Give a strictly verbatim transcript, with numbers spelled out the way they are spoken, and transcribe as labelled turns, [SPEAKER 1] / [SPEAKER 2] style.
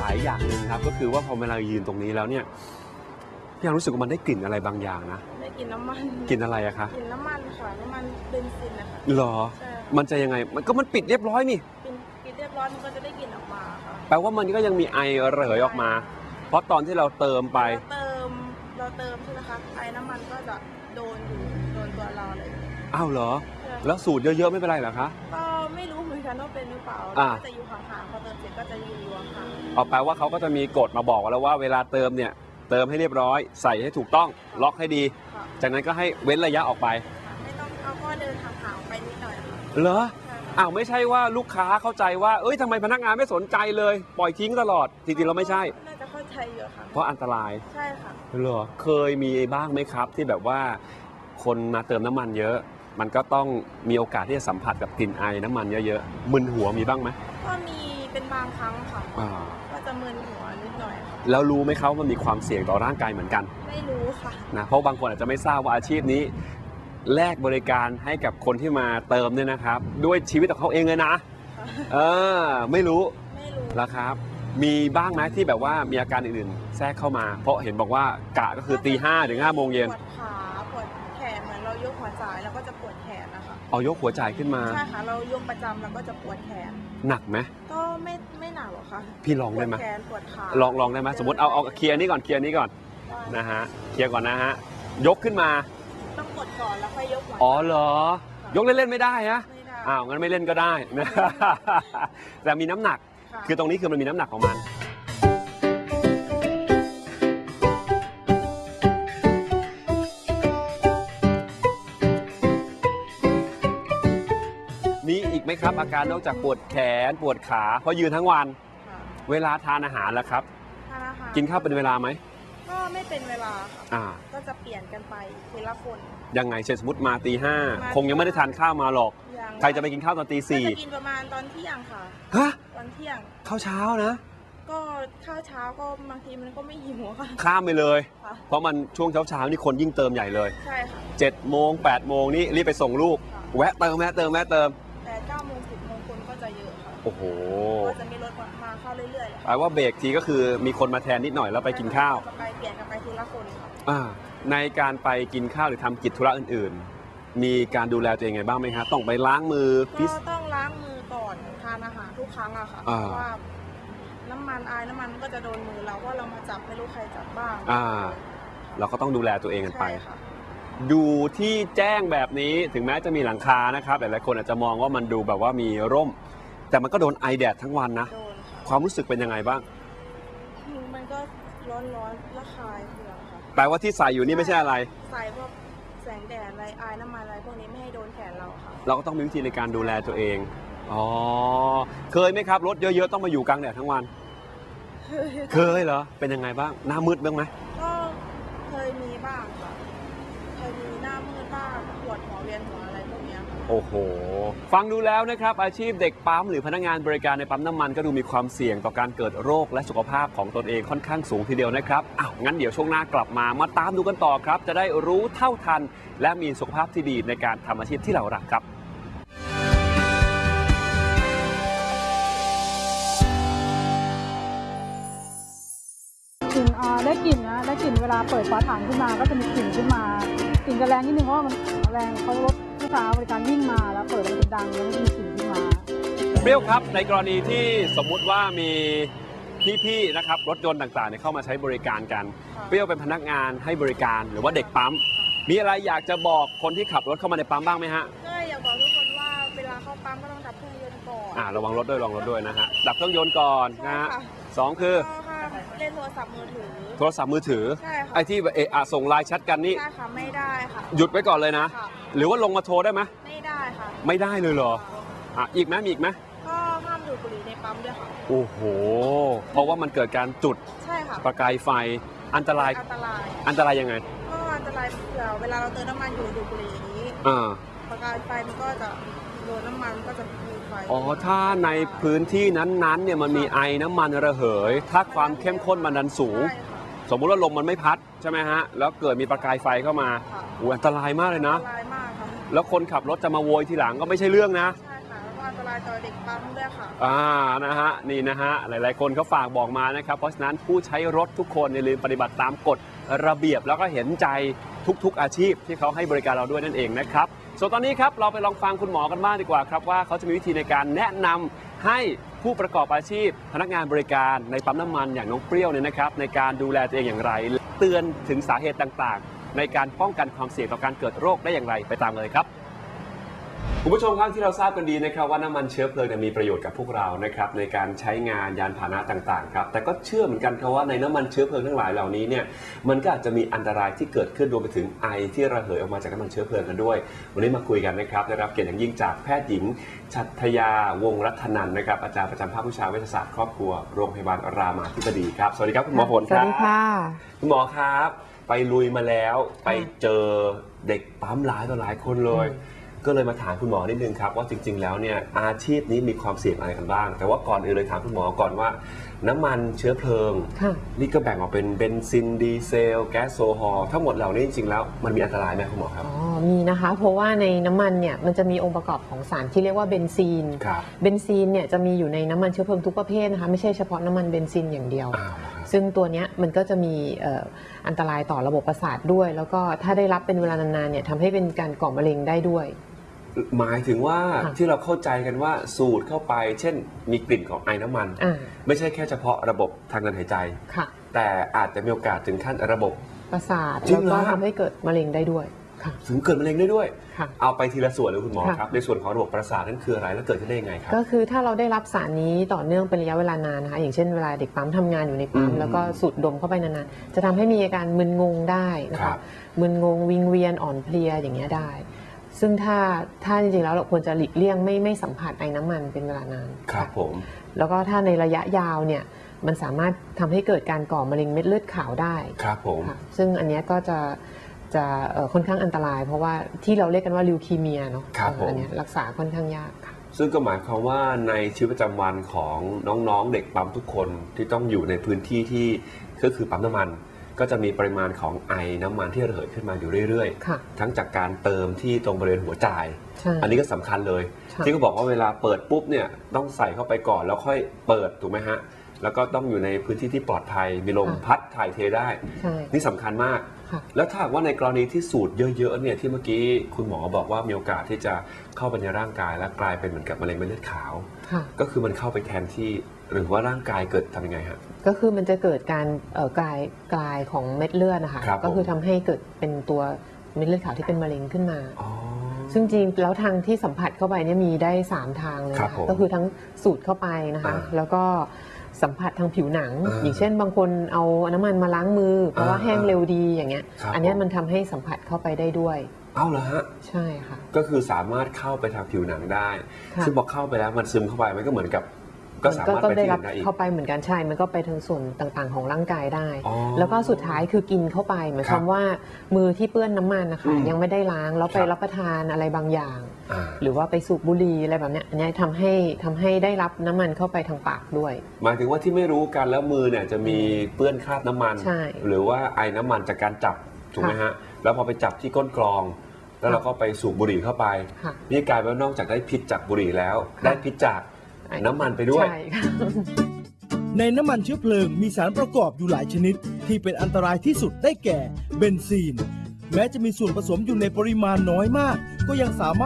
[SPEAKER 1] ยอย่างหนึ่งครับก็คือว่าพอเวลายืนตรงนี้แล้วเนี่ยพี่ยังรู้สึกว่ามันได้กลิ่นอะไรบางอย่างนะ
[SPEAKER 2] ได้กลิ่นน้ำมัน
[SPEAKER 1] กลิ่นอะไรอะคะ
[SPEAKER 2] กลิ่นน้ำมันค่ะน้ำมันเบนซินนะคะ
[SPEAKER 1] หรอ
[SPEAKER 2] ใช่
[SPEAKER 1] มันจะยังไงมันก็มันปิดเรียบร้อยนี่
[SPEAKER 2] ปิดปิดเรียบร้อยมันก็จะได้กลิ่นออกมาค่ะ
[SPEAKER 1] แปลว่ามันก็ยังมีไอระเหยออกมา เพราะตอนที่เราเติมไป
[SPEAKER 2] เราเติมเราเติมใช่ไหมคะไอน้ำมันก็จะโดนอยู่โดนตัวเราเลย
[SPEAKER 1] อ้าวเหรอแล้วสูตรเยอะๆไม่เป็นไรเหรอคะ
[SPEAKER 2] ก็ไม่รู้เหมือนกันว่าเป็นหรือเปล่าจะอยู่ห่างๆพอเติมเสร็จก็จะอยู่ห่าง
[SPEAKER 1] ๆเอาแปลว่าเขาก็จะมีกฎมาบอกแล้วว่าเวลาเติมเนี่ยเติมให้เรียบร้อยใส่ให้ถูกต้องล็อกให้ดีจากนั้นก็ให้เว้นระยะออกไป
[SPEAKER 2] ไม่ต้องเอาก็เดินห่างๆไปนิดหน่อย
[SPEAKER 1] เหรออ้าวไม่ใช่ว่าลูกค้าเข้าใจว่าเอ้ยทำไมพนักงานไม่สนใจเลยปล่อยทิ้งตลอดจริงๆเราไม่ใช่
[SPEAKER 2] น่าจะเข้าใจเยอะค่ะ
[SPEAKER 1] เพราะอันตราย
[SPEAKER 2] ใช่ค่ะ
[SPEAKER 1] เหรอเคยมีบ้างไหมครับที่แบบว่าคนมาเติมน้ำมันเยอะมันก็ต้องมีโอกาสที่จะสัมผัสกับกลิ่นไอน้ำมันเยอะๆมึนหัวมีบ้างไหม
[SPEAKER 2] ก็มีเป็นบางครั้งค่ะก็จะมึนหัวนิดหน่อย
[SPEAKER 1] แล้วรู้ไหมครับว่ามันมีความเสี่ยงต่อร่างกายเหมือนกัน
[SPEAKER 2] ไม่รู้ค่ะ
[SPEAKER 1] นะเพราะบางคนอาจจะไม่ทราบว่าอาชีพนี้แลกบริการให้กับคนที่มาเติมเนี่ยนะครับด้วยชีวิตของเขาเองเลยนะเออไม่รู้
[SPEAKER 2] ไม่รู้
[SPEAKER 1] แล้วครับมีบ้างไหมที่แบบว่ามีอาการอื่นๆแทรกเข้ามาเพราะเห็นบอกว่ากะก็คือตีห้าถึงห้าโมงเย็น
[SPEAKER 2] ปวดขาปวดแขนเหมือนเรายกหัวจ่ายแล้วก็จะปวดแขนนะคะ
[SPEAKER 1] เอายกหัวจ่ายขึ้นมา
[SPEAKER 2] ใช่ค่ะเรายกประจำแล้วก็จะปวดแขน
[SPEAKER 1] หนักไหม
[SPEAKER 2] ก็ไม่ไม่หนักหรอกค่ะ
[SPEAKER 1] พี่ลองได้ไหม
[SPEAKER 2] ปวดแขนปวดขา
[SPEAKER 1] ลองลองได้ไหมสมมติเอาเอาเคลียร์นี้ก่อนเคลียร์นี้ก่อนนะฮะเคลียร์ก่อนนะฮะยกขึ้นมา
[SPEAKER 2] ต้องกดก่อนแล้วค่อยยกหัว
[SPEAKER 1] อ๋อเหรอยกเล่นๆไม่ได้ฮะอ้าวงั้นไม่เล่นก็ได้นะแต่มีน้ำหนักคือตรงนี้คือมันมีน้ำหนักของมันมีอีกไหมครับอาการนอกจากปวดแขนปวดขาเพราะยืนทั้งวันเวลาทานอาหารแล้วครับกินข้าวเป็นเวลาไหม
[SPEAKER 2] ก็ไม่เป็นเวลาค่ะก็จะเปลี่ยนกันไปทีละคน
[SPEAKER 1] ยังไงเช่นสมมติมาตีห้าคงยังไม่ได้ทานข้าวมาหรอกใครจะไปกินข้าวตอนตีสี่
[SPEAKER 2] จะกินประมาณตอนเที่ยงค่ะ
[SPEAKER 1] ฮะ
[SPEAKER 2] ตอนเที่ยง
[SPEAKER 1] ข้าวเช้านะ
[SPEAKER 2] ก็ข้าวเช้าก็บางทีมันก็ไม่หิวค่ะ
[SPEAKER 1] ข้ามไปเลยเพราะมันช่วงเช้าเช้านี่คนยิ่งเติมใหญ่เลย
[SPEAKER 2] ใช่ค่ะ
[SPEAKER 1] เจ็ดโมงแปดโมงนี่รีบไปส่งลูกแวะเติมแวะเติมแวะเติม
[SPEAKER 2] แต่เก้าโมงสิบโมงคนก็จะเยอะค่ะ
[SPEAKER 1] โอ้โห
[SPEAKER 2] ก็จะมีรถมาเข้าเรื่อยๆ
[SPEAKER 1] แปลว่าเบรกทีก็คือมีคนมาแทนนิดหน่อยแล้วไปกินข้าว
[SPEAKER 2] ไปเปลี่ยนกันไปทีละคน
[SPEAKER 1] ค่ะในการไปกินข้าวหรือทำกิจธุระอื่นๆมีการดูแลตัวเองไงบ้างไหมครับต้องไปล้างมือ
[SPEAKER 2] ก็ต้องล้างมือก่อนทานอาหารทุกครั้งอะค่ะเพราะว่าน้ำมันอายน้ำมันก็จะโดนมือเราว่าเรามาจับไม่รู้ใครจับบ้าง
[SPEAKER 1] อ่าเราก็ต้องดูแลตัวเองกันไปดูที่แจ้งแบบนี้ถึงแม้จะมีหลังคานะครับหลายๆคนอาจจะมองว่ามันดูแบบว่ามีร่มแต่มันก็โดนไอแดดทั้งวันนะความรู้สึกเป็นยังไงบ้าง
[SPEAKER 2] มันก็ร้อนร้อนระคายเคืองค่ะ
[SPEAKER 1] แปลว่าที่ใส่อยู่นี่ไม่ใช่อะไร
[SPEAKER 2] ใส่พวกแสงแดดอะไรอายน้ำมันอะไรพวกนี้ไม่ให้โดนแขนเราค่ะ
[SPEAKER 1] เราก็ต้องมีวิธีในการดูแลตัวเองอ๋อเคยไหมครับรถเยอะๆต้องมาอยู่กลางแดดทั้งวันเคยเหรอเป็นยังไงบ้างหน้ามืดบ้างไหม
[SPEAKER 2] ก็เคยมีบ้างค่ะเคยมีหน้ามืดบ้างปวดหัวเวียนหัวอะไรพวกนี้
[SPEAKER 1] โอ้โหฟังดูแล้วนะครับอาชีพเด็กปั๊มหรือพนักงานบริการในปั๊มน้ำมันก็ดูมีความเสี่ยงต่อการเกิดโรคและสุขภาพของตนเองค่อนข้างสูงทีเดียวนะครับอ้าวงั้นเดี๋ยวช่วงหน้ากลับมามาตามดูกันต่อครับจะได้รู้เท่าทันและมีสุขภาพที่ดีในการทำอาชีพที่เรารักครับ
[SPEAKER 3] กลิ่นได้กลิ่นนะได้กลิ่นเวลาเปิดฝาถังขึ้นมาก็จะมีกลิ่นขึ้นมากลิ่นจะแรงนิดนึงเพราะว่ามันแรงเขารถลูกค้าบริการวิ่งมาแล้วเปิดมันจะดังแล้วมันมีกลิ่นขึ้นมา
[SPEAKER 1] เปรี้ยวครับในกรณีที่สมมุติว่ามีพี่ๆนะครับรถยนต์ต่างๆเข้ามาใช้บริการกันเปรี้ยวเป็นพนักงานให้บริการหรือว่าเด็กปั๊มมีอะไรอยากจะบอกคนที่ขับรถเข้ามาในปั๊มบ้างไหมฮะ
[SPEAKER 2] ก็อยากบอกทุกคนว่าเวลาเข้าปั๊มก็ต้องดับเครื่องยนต์ก่อน
[SPEAKER 1] อ่าระวังรถด้วยระวังรถด้วยนะฮะดับเครื่องยนต์ก่อนนะฮะสองคือ
[SPEAKER 2] เล่นโทรศัพท์มือถือ
[SPEAKER 1] โทรศัพท์มือถือ
[SPEAKER 2] ใช่ค่ะ
[SPEAKER 1] ไอ้ที่เอะส่งไลน์แชทกันนี่
[SPEAKER 2] ใช่ค่ะไม่ได้ค่ะ
[SPEAKER 1] หยุดไว้ก่อนเลยนะหรือว่าลงมาโทรได้ไหม
[SPEAKER 2] ไม่ได้ค่ะ
[SPEAKER 1] ไม่ได้เลยเหรออ่ะอีกไหมมีอีกไหม
[SPEAKER 2] ก็ห้ามดูดบุหรี่ในปั๊มด้วยค่ะ
[SPEAKER 1] โอ้โหเพราะว่ามันเกิดการจุด
[SPEAKER 2] ใช่ค่ะ
[SPEAKER 1] ประกายไฟอันตราย
[SPEAKER 2] อันตราย
[SPEAKER 1] อันตรายยังไง
[SPEAKER 2] ก็อันตรายเผื่อเวลาเราเติมน้ำมันอยู่ดูดบุหรี่อย่างนี้ประกายไฟมันก็จะโดนน้ำมันก็จะมีไฟ
[SPEAKER 1] อ๋อถ้าในพื้นที่นั้นๆเนี่ยมันมีไอน้ำมันระเหยถ้าความเข้มข้นมันดันสูงสมมุติว่าลมมันไม่พัดใช่ไหมฮะแล้วเกิดมีประกายไฟเข้ามาโอ้อันตรายมากเลยนะ
[SPEAKER 2] อันตรายมากค่ะ
[SPEAKER 1] แล้วคนขับรถจะมาโวยทีหลังก็ไม่ใช่เรื่องนะ
[SPEAKER 2] ใช่ค่ะแล้วอันนตรายต่อเด็กปั๊มด้วยค่ะ
[SPEAKER 1] อ่านะฮะนี่นะฮะหลายๆคนเขาฝากบอกมานะครับเพราะฉะนั้นผู้ใช้รถทุกคนอย่าลืมปฏิบัติตามกฎระเบียบแล้วก็เห็นใจทุกๆอาชีพที่เขาให้บริการเราด้วยนั่นเองนะครับส่วนตอนนี้ครับเราไปลองฟังคุณหมอกันบ้างดีกว่าครับว่าเขาจะมีวิธีในการแนะนำให้ผู้ประกอบอาชีพพนักงานบริการในปั๊มน้ำมันอย่างน้องเปรี้ยวเนี่ยนะครับในการดูแลตัวเองอย่างไรเตือนถึงสาเหตุต่างๆในการป้องกันความเสี่ยงต่อการเกิดโรคได้อย่างไรไปตามเลยครับคุณผู้ชมครับที่เราทราบกันดีนะครับว่าน้ำมันเชื้อเพลิงมีประโยชน์กับพวกเรานะครับในการใช้งานยานพาหนะต่างๆครับแต่ก็เชื่อเหมือนกันครับว่าในน้ำมันเชื้อเพลิงทั้งหลายเหล่านี้เนี่ยมันก็อาจจะมีอันตรายที่เกิดขึ้นรวมไปถึงไอที่ระเหยออกมาจากน้ำมันเชื้อเพลิงกันด้วยวันนี้มาคุยกันนะครับได้รับเกียรติอย่างยิ่งจากแพทย์หญิงชัทยาวงศ์รัตนันท์นะครับอาจารย์ประจำภาควิชาเวชศาสตร์ครอบครัวโรงพยาบาลรามาธิบดีครับสวัสดีครับคุณหมอผลครับ
[SPEAKER 3] สวัสดีค่ะ
[SPEAKER 1] คุณหมอครับไปลุยมาแล้วไปเจอเด็กปั๊มหลายต่อหลายคนเลยก็เลยมาถามคุณหมอนิดนึงครับว่าจริงๆแล้วเนี่ยอาชีพนี้มีความเสี่ยงอะไรกันบ้างแต่ว่าก่อนอื่นเลยถามคุณหมอก่อนว่าน้ำมันเชื้อเพลิงนี่ก็แบ่งออกเป็นเบนซินดีเซลแก๊สโซฮอล์ทั้งหมดเหล่านี้จริงๆแล้วมันมีอันตรายไหมคุณหมอครับ
[SPEAKER 4] อ๋อมีนะคะเพราะว่าในน้ำมันเนี่ยมันจะมีองค์ประกอบของสารที่เรียกว่าเบนซีนเบนซีนเนี่ยจะมีอยู่ในน้ำมันเชื้อเพลิงทุกประเภทนะคะไม่ใช่เฉพาะน้ำมันเบนซินอย่างเดียวซึ่งตัวนี้มันก็จะมีอันตรายต่อระบบประสาทด้วยแล้วก็ถ้าได้รับเป็นเวลานานๆเนี่ยทำให้เป็นการก่อมะเร็งได้ด้วย
[SPEAKER 1] หมายถึงว่าที่เราเข้าใจกันว่าสูดเข้าไปเช่นมีกลิ่นของไอน้ำมันไม่ใช่แค่เฉพาะระบบทางเดินหายใจแต่อาจจะมีโอกาสถึงขั้นระบบ
[SPEAKER 4] ประสาทแล้วก็ทำให้เกิดมะเร็งได้ด้วย
[SPEAKER 1] ถึงเกิดมะเร็งได้ด้วยเอาไปทีละส่วนเลยคุณหมอครับในส่วนของระบบประสาทนั้นคืออะไรแล้วเกิดขึ้นได้ยังไงครับ
[SPEAKER 4] ก็คือถ้าเราได้รับสารนี้ต่อเนื่องเป็นระยะเวลานานนะคะอย่างเช่นเวลาเด็กปั๊มทำงานอยู่ในปั๊มแล้วก็สูดดมเข้าไปนานๆจะทำให้มีอาการมึนงงได้นะคะมึนงงวิงเวียนอ่อนเพลียอย่างเงี้ยได้ซึ่งถ้าถ้าจริงๆแล้วเราควรจะหลีกเลี่ยงไม่ไม่สัมผัสไอ้น้ำมันเป็นเวลานาน
[SPEAKER 1] ครับผม
[SPEAKER 4] แล้วก็ถ้าในระยะยาวเนี่ยมันสามารถทำให้เกิดการก่อมะเร็งเม็ดเลือดขาวได้
[SPEAKER 1] ครับผม
[SPEAKER 4] ซึ่งอันนี้ก็จะจะค่อนข้างอันตรายเพราะว่าที่เราเรียกกันว่าลิวคีเมียเนาะอันนี้รักษาค่อนข้างยากค่ะ
[SPEAKER 1] ซึ่งก็หมายความว่าในชีวิตประจำวันของน้องๆเด็กปั๊มทุกคนที่ต้องอยู่ในพื้นที่ที่ก็คือปั๊มน้ำมันก็จะมีปริมาณของไอน้ำมันที่ระเหยขึ้นมาอยู่เรื่อยๆทั้งจากการเติมที่ตรงบริเวณหัวจ่ายอันนี้ก็สำคัญเลยที่เขาบอกว่าเวลาเปิดปุ๊บเนี่ยต้องใส่เข้าไปก่อนแล้วค่อยเปิดถูกไหมฮะแล้วก็ต้องอยู่ในพื้นที่ที่ปลอดภัยมีลมพัดถ่ายเทได้นี่สำคัญมากแล้วถ้าว่าในกรณีที่สูดเยอะๆเนี่ยที่เมื่อกี้คุณหมอบอกว่ามีโอกาสที่จะเข้าไปในร่างกายและกลายเป็นเหมือนกับมะเร็งเม็ดเลือดขาวก็คือมันเข้าไปแทนที่หรือว่าร่างกายเกิดทำยังไงฮะ
[SPEAKER 4] ก็คือมันจะเกิดการกลายกลายของเม็ดเลือดนะคะก็คือทำให้เกิดเป็นตัวเม็ดเลือดขาวที่เป็นมะเร็งขึ้นมาซึ่งจริงแล้วทางที่สัมผัสเข้าไปเนี่ยมีได้สามทางเลยค่ะก็คือทั้งสูดเข้าไปนะคะแล้วก็สัมผัสทางผิวหนังอย่างเช่นบางคนเอาน้ำมันมาล้างมือเพราะว่าแห้งเร็วดีอย่างเงี้ยอันนี้มันทำให้สัมผัสเข้าไปได้ด้วย
[SPEAKER 1] เอาเหรอฮะ
[SPEAKER 4] ใช่ค่ะ
[SPEAKER 1] ก็คือสามารถเข้าไปทางผิวหนังได้ซึ่งพอเข้าไปแล้วมันซึมเข้าไปมันก็เหมือนกับก็สามารถไปที่อื่นได้อีก
[SPEAKER 4] เข้าไปเหมือนกันใช่มันก็ไปถึงส่วนต่างๆของร่างกายได้แล้วก็สุดท้ายคือกินเข้าไปหมายความว่ามือที่เปื้อนน้ำมันนะคะยังไม่ได้ล้างแล้วไปรับประทานอะไรบางอย่างหรือว่าไปสูบบุหรี่อะไรแบบนี้อันนี้ทำให้ทำให้ได้รับน้ำมันเข้าไปทางปากด้วย
[SPEAKER 1] หมายถึงว่าที่ไม่รู้กันแล้วมือเนี่ยจะมีเปื้อนคราบน้ำมันหรือว่าไอน้ำมันจากการจับถูกไหมฮะแล้วพอไปจับที่ก้นกรองแล้วเราก็ไปสูบบุหรี่เข้าไปนี่กลายเป็นว่านอกจากได้พิษจากบุหรี่แล้วได้พิษจากน้ำมันไปด้วย
[SPEAKER 5] ในน้ำมันเชื้อเพลิงมีสารประกอบอยู่หลายชนิดที่เป็นอันตรายที่สุดได้แก่เบนซีนแม้จะมีส่วนผสมอยู่ในปริมาณน้อยมากก็ยังสามารถ